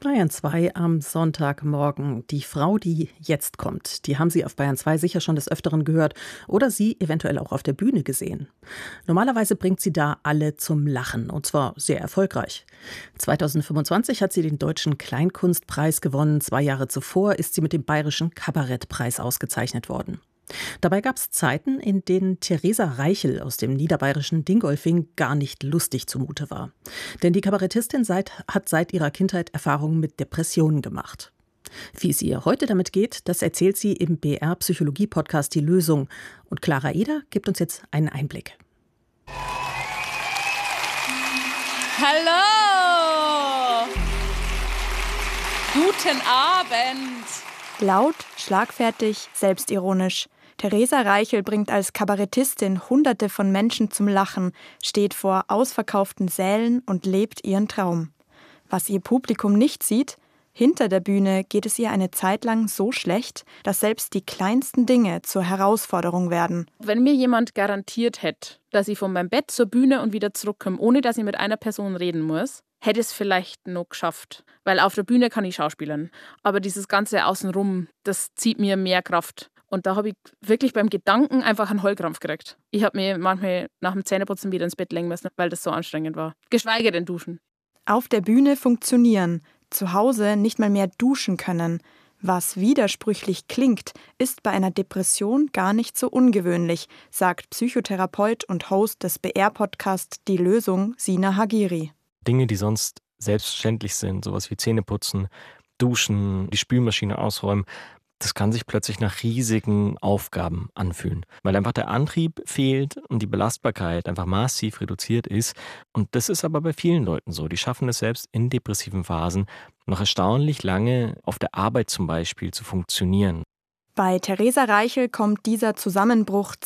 Bayern 2 am Sonntagmorgen. Die Frau, die jetzt kommt, die haben Sie auf Bayern 2 sicher schon des Öfteren gehört oder sie eventuell auch auf der Bühne gesehen. Normalerweise bringt sie da alle zum Lachen und zwar sehr erfolgreich. 2025 hat sie den Deutschen Kleinkunstpreis gewonnen. 2 Jahre zuvor ist sie mit dem Bayerischen Kabarettpreis ausgezeichnet worden. Dabei gab es Zeiten, in denen Theresa Reichel aus dem niederbayerischen Dingolfing gar nicht lustig zumute war. Denn die Kabarettistin hat seit ihrer Kindheit Erfahrungen mit Depressionen gemacht. Wie es ihr heute damit geht, das erzählt sie im BR-Psychologie-Podcast Die Lösung. Und Clara Eder gibt uns jetzt einen Einblick. Hallo! Guten Abend! Laut, schlagfertig, selbstironisch. Theresa Reichel bringt als Kabarettistin Hunderte von Menschen zum Lachen, steht vor ausverkauften Sälen und lebt ihren Traum. Was ihr Publikum nicht sieht: hinter der Bühne geht es ihr eine Zeit lang so schlecht, dass selbst die kleinsten Dinge zur Herausforderung werden. Wenn mir jemand garantiert hätte, dass ich von meinem Bett zur Bühne und wieder zurückkomme, ohne dass ich mit einer Person reden muss, hätte es vielleicht noch geschafft. Weil auf der Bühne kann ich schauspielern. Aber dieses ganze Außenrum, das zieht mir mehr Kraft. Und da habe ich wirklich beim Gedanken einfach einen Heulkrampf gekriegt. Ich habe mir manchmal nach dem Zähneputzen wieder ins Bett legen müssen, weil das so anstrengend war. Geschweige denn duschen. Auf der Bühne funktionieren, zu Hause nicht mal mehr duschen können. Was widersprüchlich klingt, ist bei einer Depression gar nicht so ungewöhnlich, sagt Psychotherapeut und Host des BR-Podcasts Die Lösung, Sina Hagiri. Dinge, die sonst selbstverständlich sind, sowas wie Zähneputzen, duschen, die Spülmaschine ausräumen, das kann sich plötzlich nach riesigen Aufgaben anfühlen, weil einfach der Antrieb fehlt und die Belastbarkeit einfach massiv reduziert ist. Und das ist aber bei vielen Leuten so. Die schaffen es selbst in depressiven Phasen noch erstaunlich lange auf der Arbeit zum Beispiel zu funktionieren. Bei Theresa Reichel kommt dieser Zusammenbruch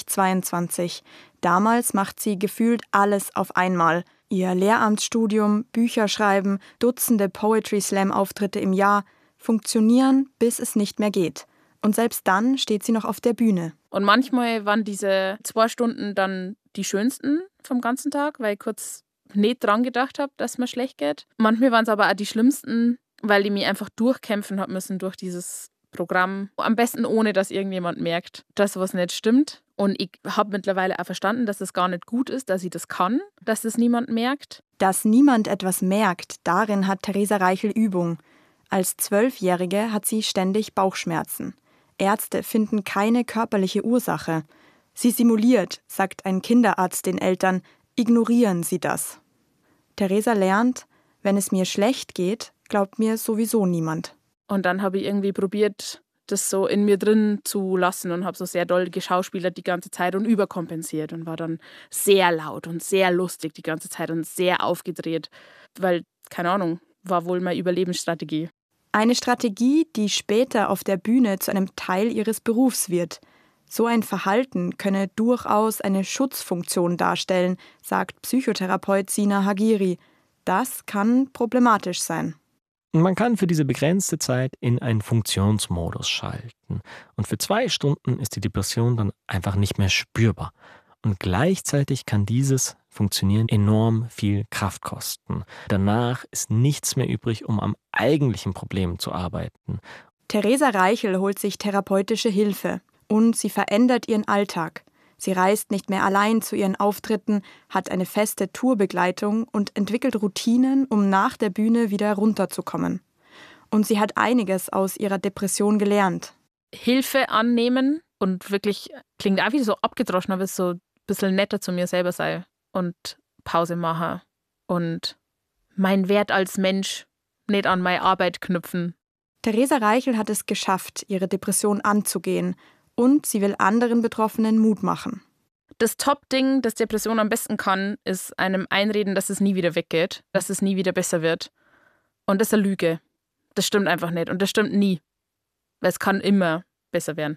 2022. Damals macht sie gefühlt alles auf einmal. Ihr Lehramtsstudium, Bücher schreiben, Dutzende Poetry-Slam-Auftritte im Jahr – funktionieren, bis es nicht mehr geht. Und selbst dann steht sie noch auf der Bühne. Und manchmal waren diese 2 Stunden dann die schönsten vom ganzen Tag, weil ich kurz nicht dran gedacht habe, dass mir schlecht geht. Manchmal waren es aber auch die schlimmsten, weil ich mich einfach durchkämpfen habe müssen durch dieses Programm. Am besten ohne, dass irgendjemand merkt, dass was nicht stimmt. Und ich habe mittlerweile auch verstanden, dass es gar nicht gut ist, dass ich das kann, dass das niemand merkt. Dass niemand etwas merkt, darin hat Theresa Reichel Übung. Als 12-Jährige hat sie ständig Bauchschmerzen. Ärzte finden keine körperliche Ursache. Sie simuliert, sagt ein Kinderarzt den Eltern, ignorieren Sie das. Theresa lernt, wenn es mir schlecht geht, glaubt mir sowieso niemand. Und dann habe ich irgendwie probiert, das so in mir drin zu lassen und habe so sehr doll geschauspielert die ganze Zeit und überkompensiert und war dann sehr laut und sehr lustig die ganze Zeit und sehr aufgedreht, weil, keine Ahnung, war wohl meine Überlebensstrategie. Eine Strategie, die später auf der Bühne zu einem Teil ihres Berufs wird. So ein Verhalten könne durchaus eine Schutzfunktion darstellen, sagt Psychotherapeut Sina Hagiri. Das kann problematisch sein. Man kann für diese begrenzte Zeit in einen Funktionsmodus schalten. Und für 2 Stunden ist die Depression dann einfach nicht mehr spürbar. Und gleichzeitig kann dieses Funktionieren enorm viel Kraft kosten. Danach ist nichts mehr übrig, um am eigentlichen Problem zu arbeiten. Theresa Reichel holt sich therapeutische Hilfe und sie verändert ihren Alltag. Sie reist nicht mehr allein zu ihren Auftritten, hat eine feste Tourbegleitung und entwickelt Routinen, um nach der Bühne wieder runterzukommen. Und sie hat einiges aus ihrer Depression gelernt. Hilfe annehmen und wirklich, klingt auch wieder so abgedroschen, aber es so ein bisschen netter zu mir selber sei und Pause machen und mein Wert als Mensch nicht an meine Arbeit knüpfen. Theresa Reichel hat es geschafft, ihre Depression anzugehen und sie will anderen Betroffenen Mut machen. Das Top-Ding, das Depression am besten kann, ist einem einreden, dass es nie wieder weggeht, dass es nie wieder besser wird. Und das ist eine Lüge. Das stimmt einfach nicht und das stimmt nie. Weil es kann immer besser werden.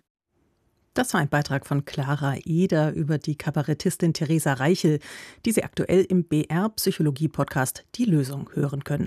Das war ein Beitrag von Clara Eder über die Kabarettistin Theresa Reichel, die Sie aktuell im BR-Psychologie-Podcast Die Lösung hören können.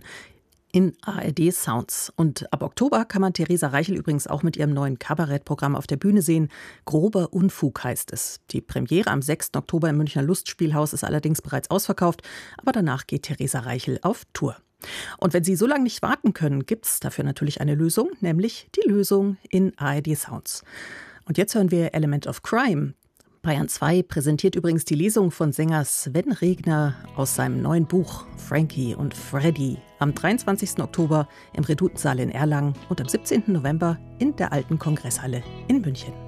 In ARD Sounds. Und ab Oktober kann man Theresa Reichel übrigens auch mit ihrem neuen Kabarettprogramm auf der Bühne sehen. Grober Unfug heißt es. Die Premiere am 6. Oktober im Münchner Lustspielhaus ist allerdings bereits ausverkauft. Aber danach geht Theresa Reichel auf Tour. Und wenn Sie so lange nicht warten können, gibt es dafür natürlich eine Lösung, nämlich die Lösung in ARD Sounds. Und jetzt hören wir Element of Crime. Bayern 2 präsentiert übrigens die Lesung von Sänger Sven Regner aus seinem neuen Buch Frankie und Freddy am 23. Oktober im Redutensaal in Erlangen und am 17. November in der Alten Kongresshalle in München.